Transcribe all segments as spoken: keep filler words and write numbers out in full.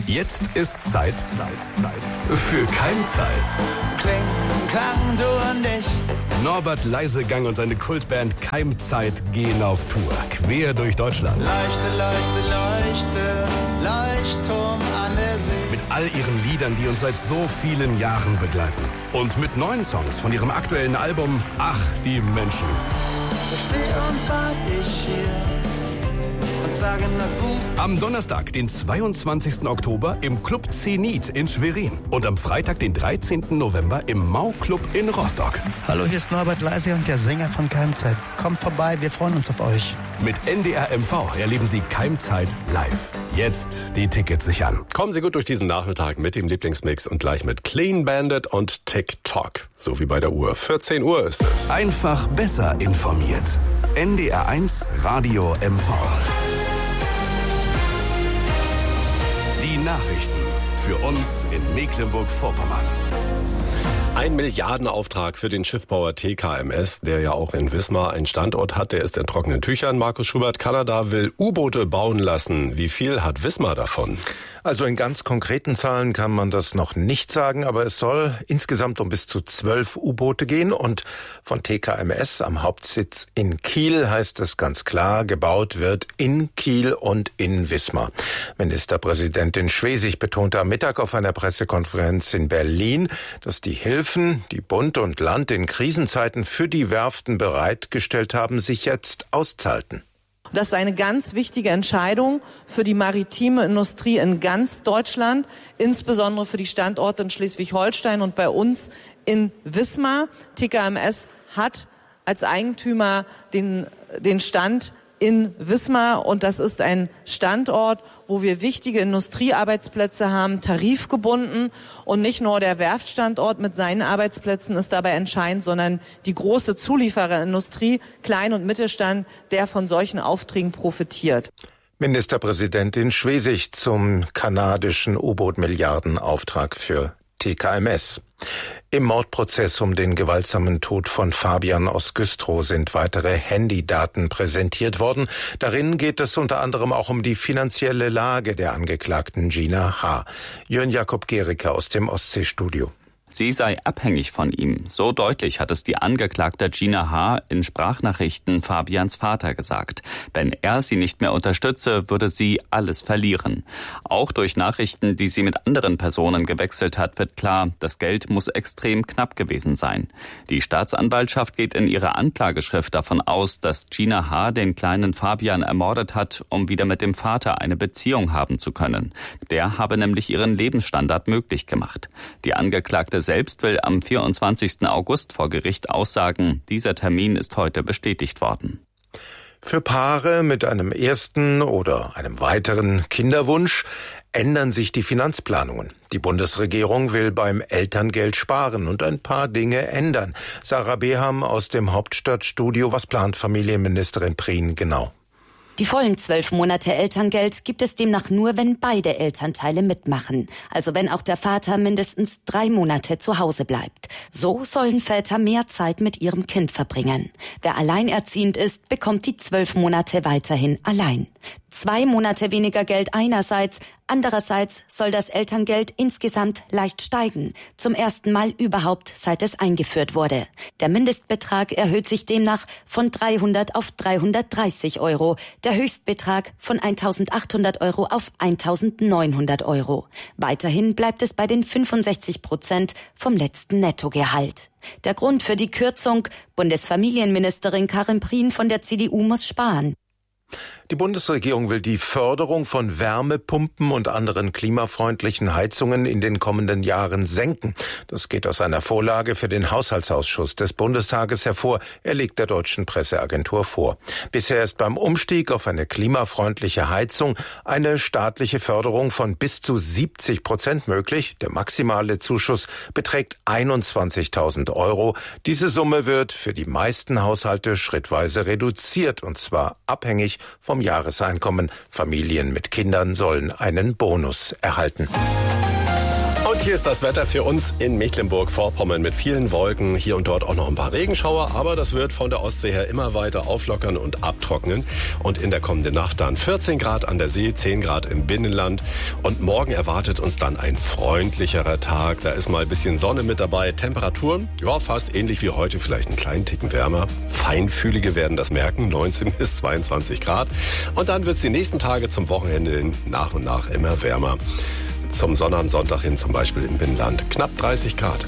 Jetzt ist Zeit, Zeit, Zeit für Keimzeit. Kling, klang, du und ich. Norbert Leisegang und seine Kultband Keimzeit gehen auf Tour, quer durch Deutschland. Leuchte, leuchte, leuchte, Leuchtturm an der See. Mit all ihren Liedern, die uns seit so vielen Jahren begleiten. Und mit neuen Songs von ihrem aktuellen Album Ach, die Menschen. So steh und wart ich hier und sage na gut. Am Donnerstag, den zweiundzwanzigsten Oktober im Club Zenit in Schwerin. Und am Freitag, den dreizehnten November im Mau Club in Rostock. Hallo, hier ist Norbert Leisegang, der Sänger von Keimzeit. Kommt vorbei, wir freuen uns auf euch. Mit N D R M V erleben Sie Keimzeit live. Jetzt die Tickets sichern. Kommen Sie gut durch diesen Nachmittag mit dem Lieblingsmix und gleich mit Clean Bandit und TikTok. So wie bei der Uhr. vierzehn Uhr ist es. Einfach besser informiert. N D R eins Radio M V. Die Nachrichten für uns in Mecklenburg-Vorpommern. Ein Milliardenauftrag für den Schiffbauer T K M S, der ja auch in Wismar einen Standort hat, der ist in trockenen Tüchern. Markus Schubert, Kanada will U-Boote bauen lassen. Wie viel hat Wismar davon? Also in ganz konkreten Zahlen kann man das noch nicht sagen, aber es soll insgesamt um bis zu zwölf U-Boote gehen. Und von T K M S am Hauptsitz in Kiel heißt es ganz klar, gebaut wird in Kiel und in Wismar. Ministerpräsidentin Schwesig betonte am Mittag auf einer Pressekonferenz in Berlin, dass die Hilfen, die Bund und Land in Krisenzeiten für die Werften bereitgestellt haben, sich jetzt auszahlten. Das ist eine ganz wichtige Entscheidung für die maritime Industrie in ganz Deutschland, insbesondere für die Standorte in Schleswig-Holstein und bei uns in Wismar. T K M S hat als Eigentümer den, den Stand in Wismar und das ist ein Standort, wo wir wichtige Industriearbeitsplätze haben, tarifgebunden, und nicht nur der Werftstandort mit seinen Arbeitsplätzen ist dabei entscheidend, sondern die große Zuliefererindustrie, Klein- und Mittelstand, der von solchen Aufträgen profitiert. Ministerpräsidentin Schwesig zum kanadischen U-Boot-Milliardenauftrag für T K M S. Im Mordprozess um den gewaltsamen Tod von Fabian aus Güstrow sind weitere Handydaten präsentiert worden. Darin geht es unter anderem auch um die finanzielle Lage der Angeklagten Gina H. Jörn Jakob Gericke aus dem Ostseestudio. Sie sei abhängig von ihm. So deutlich hat es die Angeklagte Gina H. in Sprachnachrichten Fabians Vater gesagt. Wenn er sie nicht mehr unterstütze, würde sie alles verlieren. Auch durch Nachrichten, die sie mit anderen Personen gewechselt hat, wird klar, das Geld muss extrem knapp gewesen sein. Die Staatsanwaltschaft geht in ihrer Anklageschrift davon aus, dass Gina H. den kleinen Fabian ermordet hat, um wieder mit dem Vater eine Beziehung haben zu können. Der habe nämlich ihren Lebensstandard möglich gemacht. Die Angeklagte selbst will am vierundzwanzigsten August vor Gericht aussagen. Dieser Termin ist heute bestätigt worden. Für Paare mit einem ersten oder einem weiteren Kinderwunsch ändern sich die Finanzplanungen. Die Bundesregierung will beim Elterngeld sparen und ein paar Dinge ändern. Sarah Beham aus dem Hauptstadtstudio. Was plant Familienministerin Prien genau? Die vollen zwölf Monate Elterngeld gibt es demnach nur, wenn beide Elternteile mitmachen. Also wenn auch der Vater mindestens drei Monate zu Hause bleibt. So sollen Väter mehr Zeit mit ihrem Kind verbringen. Wer alleinerziehend ist, bekommt die zwölf Monate weiterhin allein. Zwei Monate weniger Geld einerseits, andererseits soll das Elterngeld insgesamt leicht steigen. Zum ersten Mal überhaupt, seit es eingeführt wurde. Der Mindestbetrag erhöht sich demnach von dreihundert auf dreihundertdreißig Euro. Der Höchstbetrag von eintausendachthundert Euro auf eintausendneunhundert Euro. Weiterhin bleibt es bei den fünfundsechzig Prozent vom letzten Nettogehalt. Der Grund für die Kürzung: Bundesfamilienministerin Karin Prien von der C D U muss sparen. Die Bundesregierung will die Förderung von Wärmepumpen und anderen klimafreundlichen Heizungen in den kommenden Jahren senken. Das geht aus einer Vorlage für den Haushaltsausschuss des Bundestages hervor. Er legt der deutschen Presseagentur vor. Bisher ist beim Umstieg auf eine klimafreundliche Heizung eine staatliche Förderung von bis zu siebzig Prozent möglich. Der maximale Zuschuss beträgt einundzwanzigtausend Euro. Diese Summe wird für die meisten Haushalte schrittweise reduziert, und zwar abhängig vom Jahreseinkommen. Familien mit Kindern sollen einen Bonus erhalten. Und Und hier ist das Wetter für uns in Mecklenburg-Vorpommern mit vielen Wolken, hier und dort auch noch ein paar Regenschauer, aber das wird von der Ostsee her immer weiter auflockern und abtrocknen. Und in der kommenden Nacht dann vierzehn Grad an der See, zehn Grad im Binnenland. Und morgen erwartet uns dann ein freundlicherer Tag. Da ist mal ein bisschen Sonne mit dabei. Temperaturen, ja, fast ähnlich wie heute, vielleicht einen kleinen Ticken wärmer. Feinfühlige werden das merken, neunzehn bis zweiundzwanzig Grad. Und dann wird es die nächsten Tage zum Wochenende hin nach und nach immer wärmer. Zum Sonntag, Sonntag hin zum Beispiel im Binnenland knapp dreißig Grad.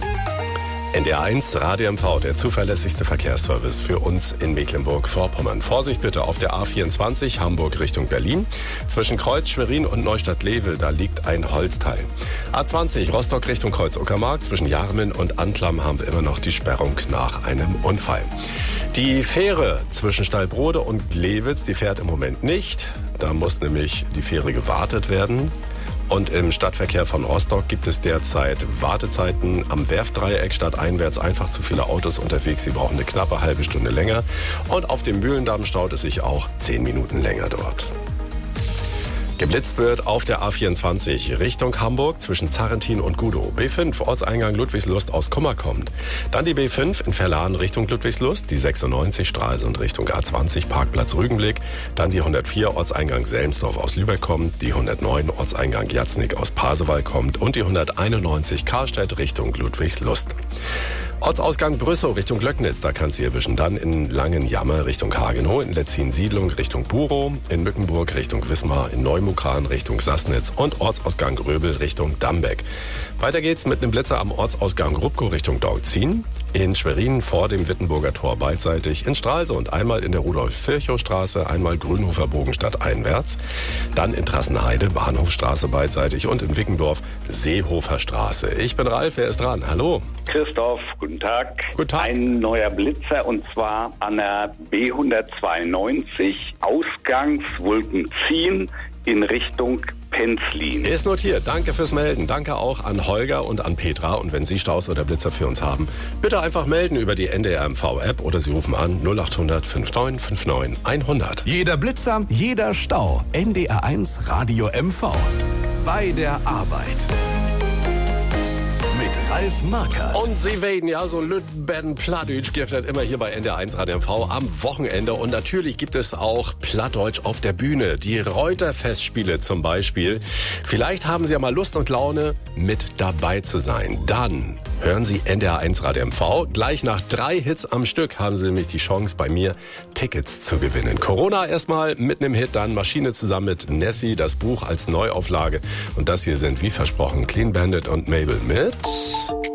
N D R eins Radio M V, der zuverlässigste Verkehrsservice für uns in Mecklenburg-Vorpommern. Vorsicht bitte auf der A vierundzwanzig Hamburg Richtung Berlin. Zwischen Kreuz, Schwerin und Neustadt-Level, da liegt ein Holzteil. A zwanzig Rostock Richtung Kreuz-Uckermark. Zwischen Jarmin und Antlam haben wir immer noch die Sperrung nach einem Unfall. Die Fähre zwischen Stallbrode und Glewitz, die fährt im Moment nicht. Da muss nämlich die Fähre gewartet werden. Und im Stadtverkehr von Rostock gibt es derzeit Wartezeiten am Werftdreieck stadteinwärts. Einfach zu viele Autos unterwegs. Sie brauchen eine knappe halbe Stunde länger. Und auf dem Mühlendamm staut es sich auch zehn Minuten länger dort. Geblitzt wird auf der A vierundzwanzig Richtung Hamburg zwischen Zarrentin und Gudow. B fünf Ortseingang Ludwigslust aus Kummer kommt. Dann die B fünf in Verlahen Richtung Ludwigslust, die sechsundneunzig Stralsund Richtung A zwanzig Parkplatz Rügenblick. Dann die hundertvier Ortseingang Selmsdorf aus Lübeck kommt, die hundertneun Ortseingang Jatznig aus Pasewalk kommt und die hunderteinundneunzig Karlstedt Richtung Ludwigslust. Ortsausgang Brüssow Richtung Löcknitz, da kannst du erwischen. Dann in Langenjammer Richtung Hagenow, in Letzin-Siedlung Richtung Burow, in Mückenburg Richtung Wismar, in Neumukran Richtung Sassnitz und Ortsausgang Gröbel Richtung Dambeck. Weiter geht's mit einem Blitzer am Ortsausgang Rupkow Richtung Daugzin, in Schwerin vor dem Wittenburger Tor beidseitig, in Stralsund einmal in der Rudolf-Virchow-Straße, einmal Grünhofer Bogenstadt einwärts, dann in Trassenheide Bahnhofstraße beidseitig und in Wickendorf Seehofer Straße. Ich bin Ralf, wer ist dran? Hallo. Christoph, guten Tag. Guten Tag. Ein neuer Blitzer und zwar an der B hundertzweiundneunzig Ausgangs Wulkenzien in Richtung Penzlin. Ist notiert. Danke fürs Melden. Danke auch an Holger und an Petra. Und wenn Sie Staus oder Blitzer für uns haben, bitte einfach melden über die N D R M V-App oder Sie rufen an null acht hundert neunundfünfzig neunundfünfzig hundert. Jeder Blitzer, jeder Stau. N D R eins Radio M V. Bei der Arbeit. Mit Ralf Markert. Und Sie weten ja, so Lütben Plattdeutsch gibt es immer hier bei N D R eins Radio M V am Wochenende. Und natürlich gibt es auch Plattdeutsch auf der Bühne. Die Reuter-Festspiele zum Beispiel. Vielleicht haben Sie ja mal Lust und Laune, mit dabei zu sein. Dann hören Sie N D R eins Radio M V. Gleich nach drei Hits am Stück haben Sie nämlich die Chance, bei mir Tickets zu gewinnen. Corona erstmal mit einem Hit, dann Maschine zusammen mit Nessie, das Buch als Neuauflage. Und das hier sind, wie versprochen, Clean Bandit und Mabel mit